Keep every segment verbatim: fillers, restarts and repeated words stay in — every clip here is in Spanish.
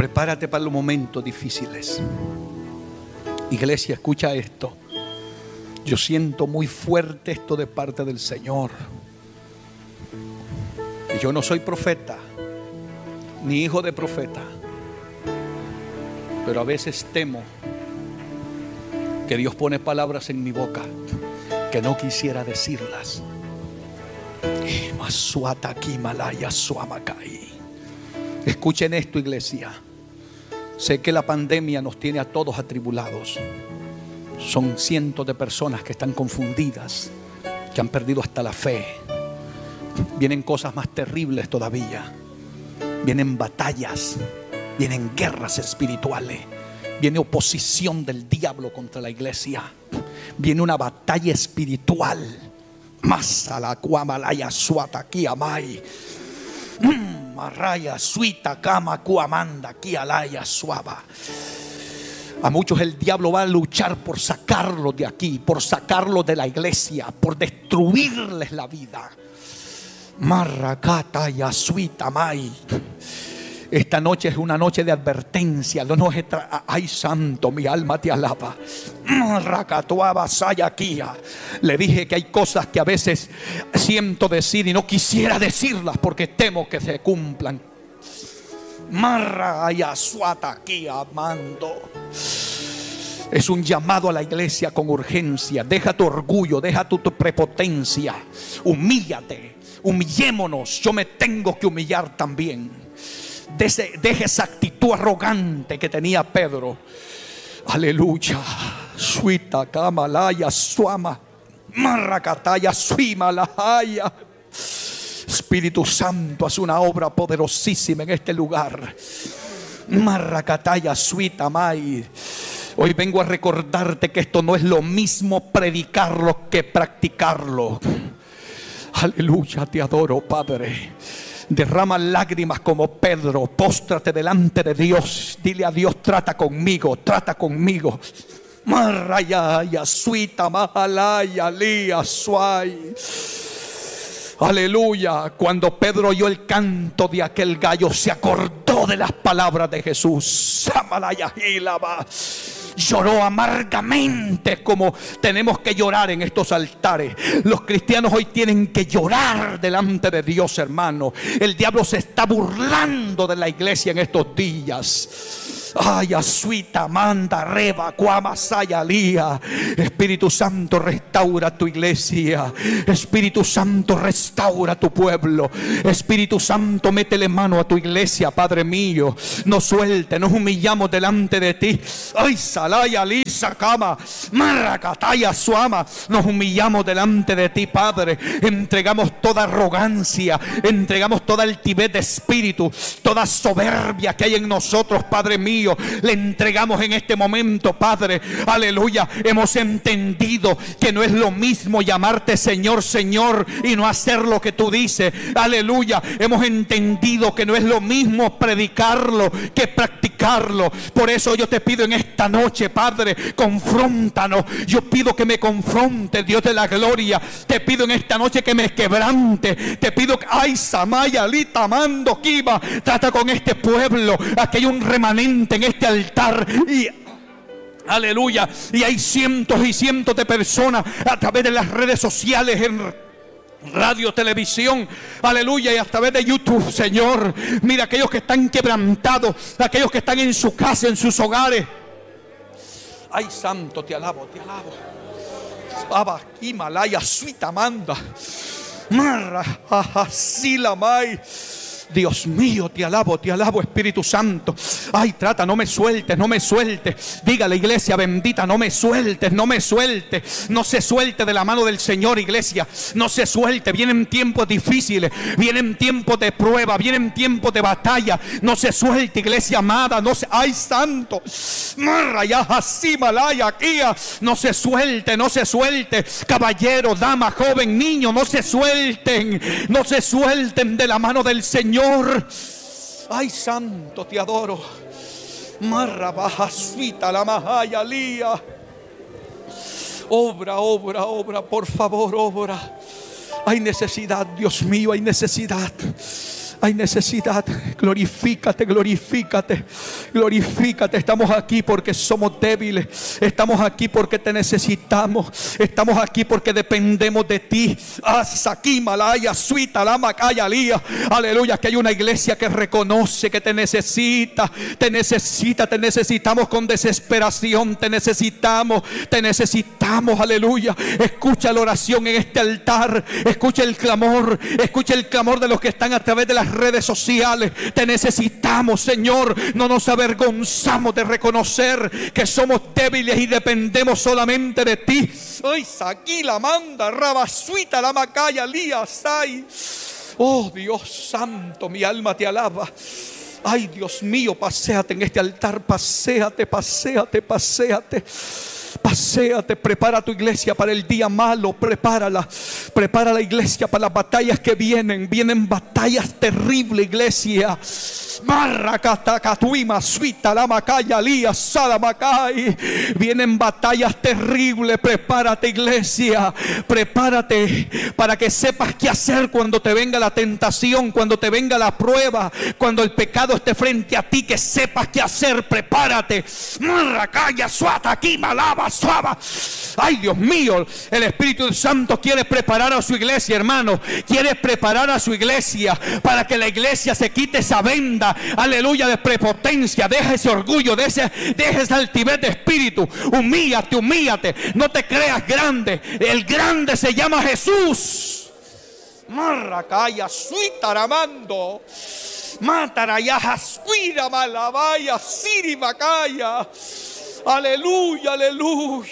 Prepárate para los momentos difíciles. Iglesia, escucha esto. Yo siento muy fuerte esto de parte del Señor. Yo no soy profeta, ni hijo de profeta, pero a veces temo que Dios pone palabras en mi boca que no quisiera decirlas. Escuchen esto, iglesia. Sé que la pandemia nos tiene a todos atribulados. Son cientos de personas que están confundidas, que han perdido hasta la fe. Vienen cosas más terribles todavía. Vienen batallas, vienen guerras espirituales, viene oposición del diablo contra la iglesia. Viene una batalla espiritual. Masala kuamalaya suata kiamai. Marraya suita kama kuamanda kialaya suaba. A muchos el diablo va a luchar por sacarlos de aquí, por sacarlos de la iglesia, por destruirles la vida. Marrakata y Asuita Mai. Esta noche es una noche de advertencia. No es tra- Ay, santo, mi alma te alaba. Marrakatuaba Sayakia. Le dije que hay cosas que a veces siento decir y no quisiera decirlas porque temo que se cumplan. Marraya Suata aquí amando. Es un llamado a la iglesia con urgencia. Deja tu orgullo, deja tu, tu prepotencia. Humíllate, humillémonos. Yo me tengo que humillar también. Deje esa actitud arrogante que tenía Pedro. Aleluya. Suita kamalaya suama. Marrakataya suimalaya. Espíritu Santo, haz una obra poderosísima en este lugar. Marrakataya suita mai. Hoy vengo a recordarte que esto no es lo mismo predicarlo que practicarlo. Aleluya, te adoro, Padre. Derrama lágrimas como Pedro. Póstrate delante de Dios. Dile a Dios, trata conmigo, trata conmigo. Marraya suita mahalaya lia suai. Aleluya. Cuando Pedro oyó el canto de aquel gallo, se acordó de las palabras de Jesús. Lloró amargamente, como tenemos que llorar en estos altares. Los cristianos hoy tienen que llorar delante de Dios, hermano. El diablo se está burlando de la iglesia en estos días. Ay, asuita, manda, reba, cuama, sayalía. Espíritu Santo, restaura tu iglesia. Espíritu Santo, restaura tu pueblo. Espíritu Santo, métele mano a tu iglesia, Padre mío. No suelte, nos humillamos delante de ti. Ay, salaya, lisa, cama, marracataya, suama. Nos humillamos delante de ti, Padre. Entregamos toda arrogancia, entregamos toda altivez de espíritu, toda soberbia que hay en nosotros, Padre mío. Le entregamos en este momento, Padre. Aleluya. Hemos entendido que no es lo mismo llamarte Señor, Señor y no hacer lo que tú dices. Aleluya. Hemos entendido que no es lo mismo predicarlo que practicarlo. Por eso yo te pido en esta noche, Padre, confróntanos. Yo pido que me confronte, Dios de la gloria. Te pido en esta noche que me quebrante. Te pido que, ay, Samaya, Lita, Mando, Kiba, trata con este pueblo. Aquí hay un remanente en este altar y aleluya, y hay cientos y cientos de personas a través de las redes sociales, en radio, televisión, aleluya, y a través de YouTube, Señor. Mira, aquellos que están quebrantados, aquellos que están en su casa, en sus hogares. Ay, santo, te alabo, te alabo. Abba, Himalaya, suita, manda. Marra, asila, mai. Dios mío, te alabo, te alabo, Espíritu Santo. Ay, trata, no me sueltes, no me sueltes. Diga a la iglesia bendita, no me sueltes, no me sueltes. No se suelte de la mano del Señor, iglesia. No se suelte. Vienen tiempos difíciles, vienen tiempos de prueba, vienen tiempos de batalla. No se suelte, iglesia amada. No se, ay, santo. No se suelte, no se suelte. Caballero, dama, joven, niño, no se suelten. No se suelten de la mano del Señor. Ay, santo, te adoro. Marra baja suita la mahaya lía. Obra, obra, obra, por favor, obra. Hay necesidad, Dios mío, hay necesidad. Hay necesidad. Glorifícate, glorifícate. Glorifícate. Estamos aquí porque somos débiles. Estamos aquí porque te necesitamos. Estamos aquí porque dependemos de ti. Asaki malaya suita la macaya lía. Aleluya. Que hay una iglesia que reconoce que te necesita. Te necesita. Te necesitamos con desesperación. Te necesitamos. Te necesitamos. Aleluya. Escucha la oración en este altar. Escucha el clamor. Escucha el clamor de los que están a través de las redes sociales. Te necesitamos, Señor. No nos avergonzamos de reconocer que somos débiles y dependemos solamente de ti. Ay, aquí la manda, rabasuita, la macaya, lía, sai. Oh, Dios santo, mi alma te alaba. Ay, Dios mío, paséate en este altar. Paséate, paséate, paséate. Paséate, prepara tu iglesia para el día malo. Prepárala, prepara la iglesia para las batallas que vienen. Vienen batallas terribles, iglesia. Vienen batallas terribles. Prepárate, iglesia. Prepárate para que sepas qué hacer cuando te venga la tentación, cuando te venga la prueba, cuando el pecado esté frente a ti. Que sepas qué hacer. Prepárate. Ay, Dios mío, el Espíritu Santo quiere preparar a su iglesia, hermano. Quiere preparar a su iglesia para que la iglesia se quite esa venda, aleluya, de prepotencia. Deja ese orgullo, deja, deja esa altivez de espíritu. Humíllate, humíllate. No te creas grande. El grande se llama Jesús. Marracaya, suitaramando. Mataraya, jascuira, malabaya, siribacaya. Aleluya, aleluya.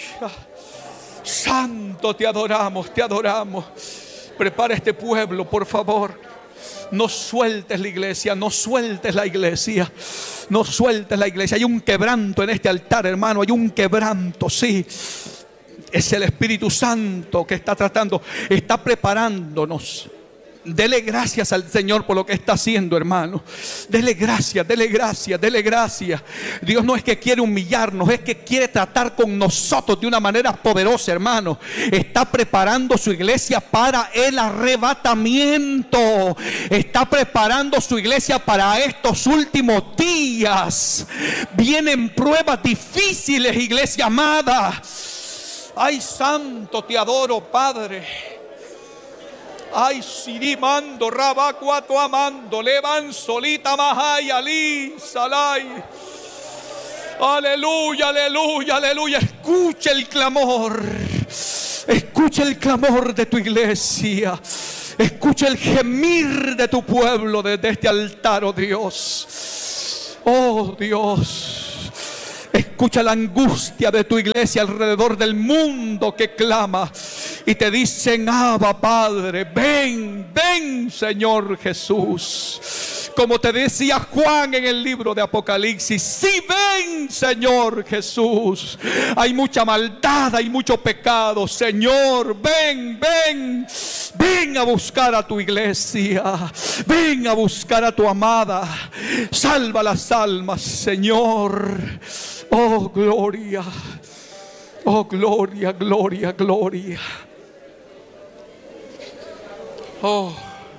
Santo, te adoramos, te adoramos. Prepara este pueblo, por favor. No sueltes la iglesia, no sueltes la iglesia. No sueltes la iglesia. Hay un quebranto en este altar, hermano. Hay un quebranto, sí. Es el Espíritu Santo que está tratando, está preparándonos. Dele gracias al Señor por lo que está haciendo, hermano. Dele gracias, dele gracias, dele gracias. Dios no es que quiere humillarnos, es que quiere tratar con nosotros de una manera poderosa, hermano. Está preparando su iglesia para el arrebatamiento. Está preparando su iglesia para estos últimos días. Vienen pruebas difíciles, iglesia amada. Ay, santo, te adoro, Padre. Ay, sirimando, rabacuato amando, levan solita mahai, ali, salai. Aleluya, aleluya, aleluya. Escucha el clamor. Escucha el clamor de tu iglesia. Escucha el gemir de tu pueblo desde este altar, oh Dios. Oh Dios. Escucha la angustia de tu iglesia alrededor del mundo que clama y te dicen: Abba, Padre, ven, ven, Señor Jesús. Como te decía Juan en el libro de Apocalipsis: sí, ven, Señor Jesús. Hay mucha maldad, hay mucho pecado. Señor, ven, ven. Ven a buscar a tu iglesia. Ven a buscar a tu amada. Salva las almas, Señor. Oh, gloria. Oh, gloria, gloria, gloria. Oh,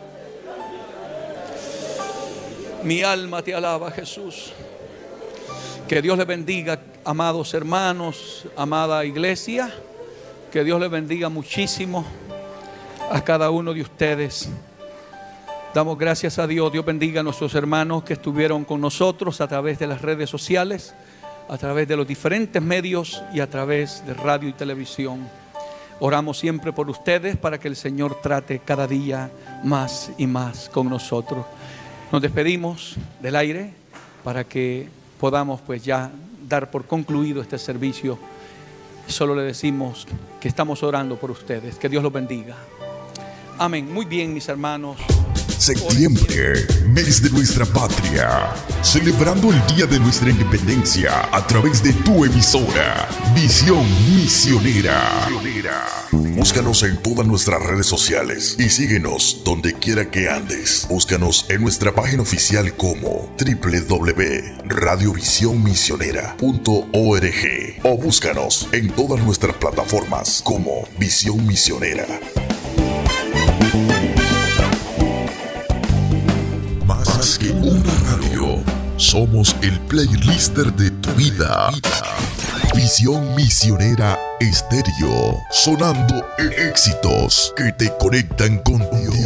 mi alma te alaba, Jesús. Que Dios le bendiga, amados hermanos, amada iglesia. Que Dios le bendiga muchísimo a cada uno de ustedes. Damos gracias a Dios. Dios bendiga a nuestros hermanos que estuvieron con nosotros a través de las redes sociales, a través de los diferentes medios y a través de radio y televisión. Oramos siempre por ustedes para que el Señor trate cada día más y más con nosotros. Nos despedimos del aire para que podamos pues ya dar por concluido este servicio. Solo le decimos que estamos orando por ustedes. Que Dios los bendiga. Amén. Muy bien, mis hermanos. Septiembre, mes de nuestra patria, celebrando el día de nuestra independencia a través de tu emisora, Visión Misionera. Búscanos en todas nuestras redes sociales y síguenos donde quiera que andes. Búscanos en nuestra página oficial como doble u doble u doble u punto radio visión misionera punto org o búscanos en todas nuestras plataformas como Visión Misionera. Más que una radio, Somos el playlister de tu vida. Visión Misionera Estéreo, sonando éxitos que te conectan con Dios.